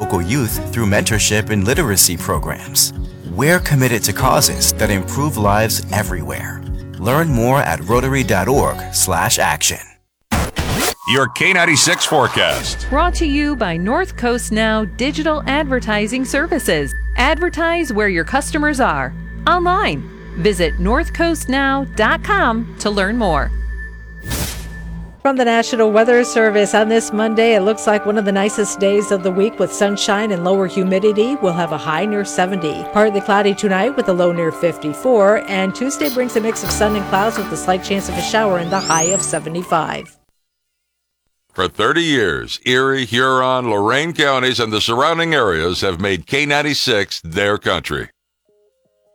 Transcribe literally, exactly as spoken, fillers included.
local youth through mentorship and literacy programs. We're committed to causes that improve lives everywhere. Learn more at rotary.org slash action. Your K ninety-six forecast. Brought to you by North Coast Now Digital Advertising Services. Advertise where your customers are. Online. Visit north coast now dot com to learn more. From the National Weather Service, on this Monday, it looks like one of the nicest days of the week with sunshine and lower humidity. We'll have a high near seventy. Partly cloudy tonight with a low near fifty-four. And Tuesday brings a mix of sun and clouds with a slight chance of a shower in the high of seventy-five. For thirty years, Erie, Huron, Lorain counties, and the surrounding areas have made K ninety-six their country.